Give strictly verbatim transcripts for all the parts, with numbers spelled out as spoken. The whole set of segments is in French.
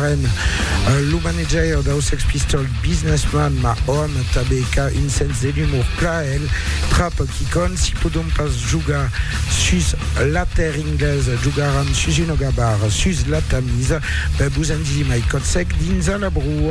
McLaren, uh, le manager da Sex Pistols, businessman, ma homme, tabeka, une sens de l'humour plael, trap qui con, si podom pas juga sus la terre anglaise, jugaran sus une gabar, sus la tamise, ben bouzandi mai kotsek dinza la broua.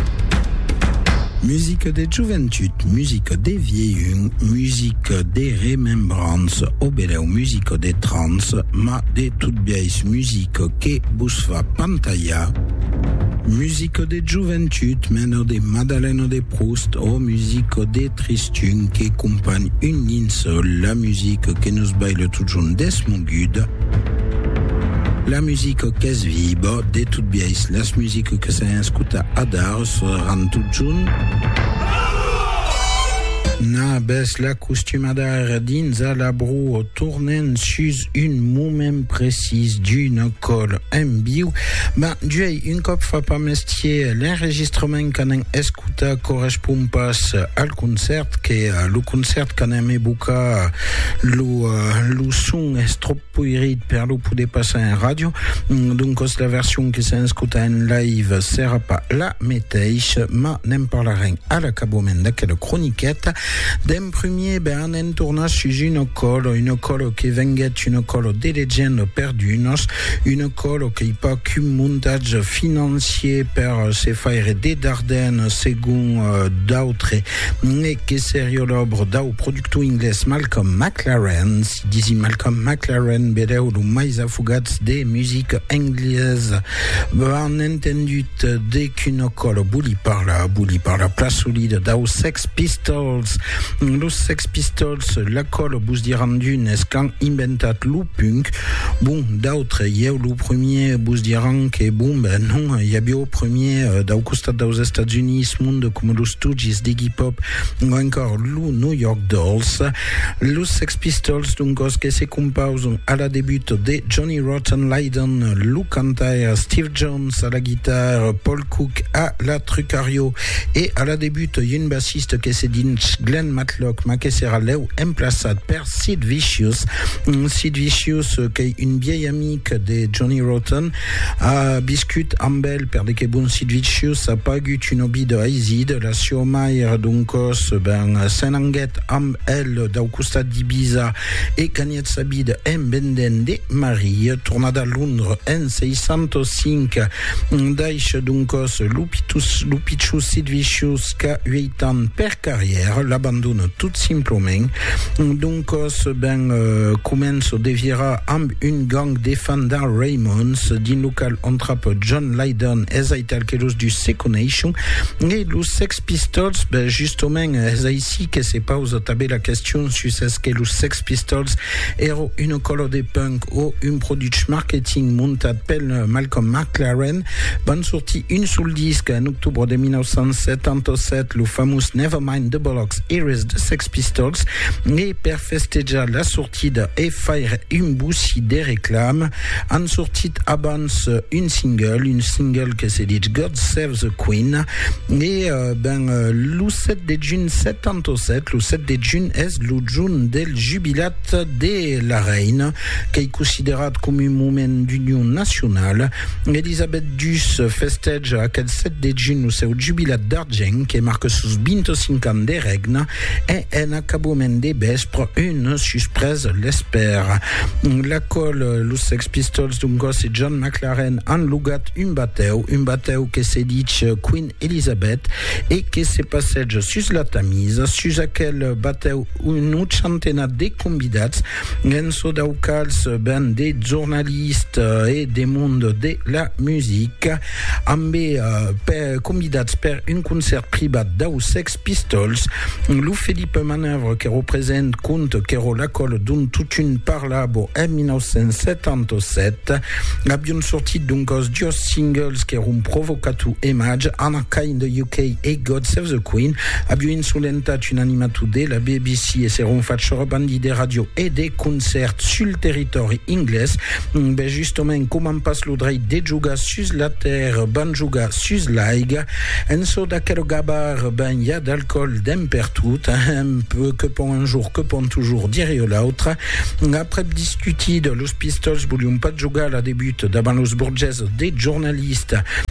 Musique des juventudes, musique des vieilluns, musique des remembrances, obeleu musique des trans, ma des toutes vieilles musique que busfa pantalla. Musique des juventudes, meno de Madeleine de Proust, o musique des tristun qui accompagne une ligne seule, la musique que nous baille tout jaune desmogud. La musique qu'est vibre, de toutes vieilles, la musique que ça escuta adar, se rend tout jaune. Na bes la costumadar dins à la broue tournen sus une moment précise d'une colle embiu. Ben, duei une cop fa pas mestier l'enregistrement canen escuta correspond pas al concert que le concert canen ebuca lo lo son est trop puirit per lo pude passer en radio. Donc la version que ça escuta en live sera pas la meteish ma nem parlaren à la cabomenda que le chroniquette. D'un premier, ben, un tournage sur une colle, une colle qui venget une colle des légendes perdues, une colle qui pas qu'un montage financier per se faire des Dardennes, según euh, d'autres, mais qui sérieux l'obre d'au producto anglais Malcolm McLaren, si disi Malcolm McLaren, bedeu le mais affugats des musiques anglaises, ben, entendu dès qu'une colle bouli par la, bouli par la place solide d'au Sex Pistols. Los Sex Pistols, la colle bus diran d'une escan inventat lo punk. Bon, d'autres, yeu le premier bus diran que bon, ben non, y a bio premier euh, d'au costat dos États-Unis, monde comme los Stooges d'Iggy Pop, ou encore lo New York Dolls. Los Sex Pistols, donc, que se composent à la début de Johnny Rotten Lydon, lo cantaire, Steve Jones à la guitare, Paul Cook à la trucario, et à la début, y a une bassiste qui se dit Glenn Matlock, ma que sera leu emplaçat per Sid Vicious. Sid Vicious, qui est une vieille amie de Johnny Rotten, a biscut ambel per de que bon Sid Vicious a pas gut une obi de Aizid, la Siomaire donc ben Senanget am el d'au costat d'Ibiza et gagnet sabid en benden de Marie, tornada Londres en seicentocinc, daich donc lupitus lupichus Sid Vicious ka huit ans per carrière, l'abandonne tout simplement. Donc, ben, euh, commence deviera amb une gang de fans d'un Raymonds, din local on trappe John Lydon, ezaital kelos du Second Nation, et los Sex Pistols, ben, justement, eza ici que se pose taber la question sur ce que los Sex Pistols ero une colle de punk ou une production marketing montat pel Malcolm McLaren, ban sorti une sous le disque en octobre de dix-neuf cent soixante-dix-sept, le fameux Nevermind the Bollocks Heroes de Sex Pistols, et per festejar la sortie de et faire une boussi des réclames, en sorti abans une single, une single que se dit God Save the Queen, et euh, ben euh, le sept de juin soixante-dix-sept, le sept de juin est le jour del jubilat de la reine, qui est considéré comme un moment d'union nationale. Elisabeth Dus festeja aquel sept de juin le seu jubilat d'argent, qui marque sus vingt-cinq ans de regne, et en acabament de bespre une susprese l'espère. La colle, los Sex Pistols donc c'est John McLaren en lugat un bateu, un bateu que se dit Queen Elizabeth et que se passage sus la tamise, sus aquel bateu une centena de convidats, en so daucals ben des journalistes et des mondes de la musique, amb uh, per, convidats per un concert privat d'au Sex Pistols, Lou Philippe Manœuvre qui représente compte qui ero la colle d'un toute une parlabo en dix-neuf cent soixante-dix-sept, abbiamo sorti donc deux singles qui ero un provocatu image, Anarchy in the U K et God Save the Queen, abbiamo insulentat une animatu de la B B C e seron faccio bandi de radio e de concert sul territori inglés, ben justement comment passe lo drei de juga sus la terre, ban juga sus l'aiga, en so d'aquel gabar ben y a d'alcool d'empertout, un peu que pour un jour, que pour toujours, dire l'autre. Après discuter de los Pistols, voulions pas jugar à la début d'avant los Burgess des journalistes,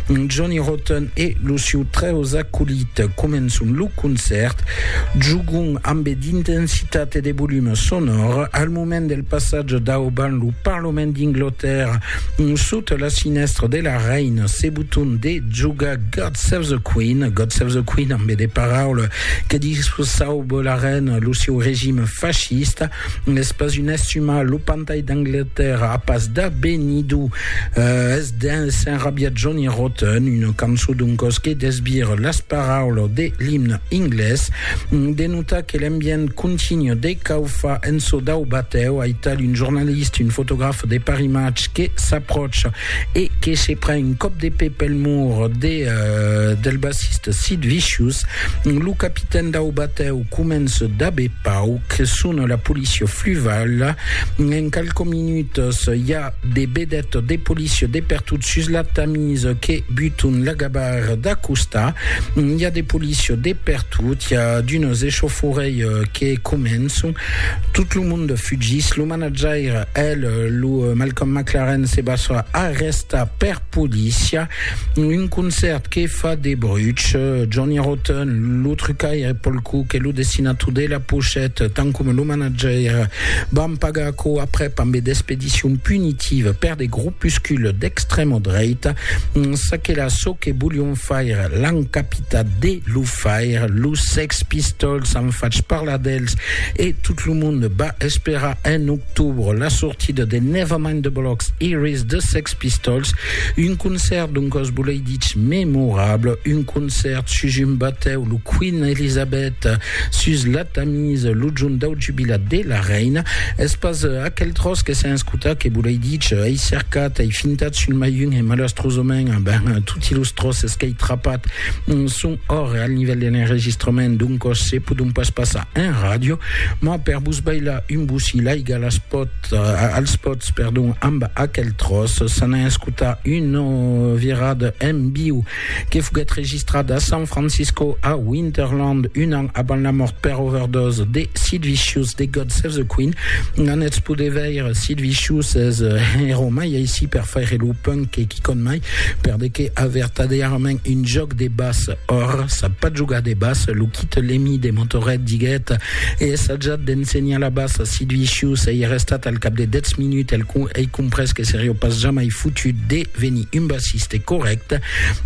Johnny Rotten e Lucio Treos acolyte començun lo concert, jugun amb d'intensitat e de volum sonor al moment del passatge d'Auban lo Parlament d'Inglaterra sota la sinestra de la reina se butun de jugar God Save the Queen, God Save the Queen amb de paraules que disposau la reine lo seu regime fascista, l'espas un estuma lo pantai d'Angleterra a pas da benidu uh, es den s'enrabiat Johnny Rotten, une cançó d'un cos que desbir las paraules de l'himne anglès, denuta que l'ambient continue de caufa en so dau bateu a ital un journaliste, un photographe de Paris Match que s'approche et que se prend un cop d'épée pel mur de, uh, del bassiste Sid Vicious. Lo capitaine dau bateu comença d'abe pau que sona la policia fluval. En quelques minutes hi ha des bedettes de policia de pertut sus la tamise que butun la gabar d'acosta. Hi ha des policia de pertut, hi ha d'unes échauffourei que començon. Tout le monde fugis. Lo manager, el, lo Malcolm McLaren se basa arresta per policia. Un concert que fa de bruch. Johnny Rotten, lo trucaire Paul Cook e lo destinato de la pochette, tant com lo manager van pagaco après amb d'expedition punitive per de groupuscules d'extrême droite. Sa que la so que volion faire l'encapita de lo faire, lo Sex Pistols en faig parlar d'els e tout le monde va esperar en octubre la sortida de Nevermind the Bollocks Iris de Sex Pistols, un concert d'un cos volei dit memorable, un concert sus un bateu lo Queen Elizabeth sus la tamise lo giun dau jubilat de la reina. Es pas aquel tros que s'ha escutat que volei dit ei cercat, ei fintat sul maiun e malastrosament ben tout illustros es que ei trapat son or al nivell de l'enregistrament d'un cos se podun pas passar en radio, ma per bus baila un busi laiga al spot, al spots perdon amb aquel tros s'han escutat une virada en viu que fugat registrat a San Francisco a Winterland un an avant la mort per overdose de Sid Vicious de God Save the Queen. En ets poder veire Sid Vicious es hero mai ici per faire lo punk e qui con mai per de que a vertaderament un joc de bass or sa pas jugar de bass lo quitte l'emi de motoret diguet e s'ha d'ensenyar la bass a Sid Vicious e i restat al cap de dez minutes el ei comprès que serio pas jamais foutu de venir un bassiste correct.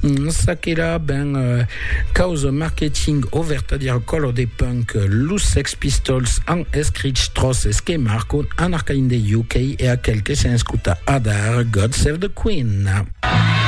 Sa que la ben uh, cause marketing o vertader color de punk los Sex Pistols en escrit tros es que marcon en arcaïn de U K e a quel que s'en escuta adar God Save the Queen.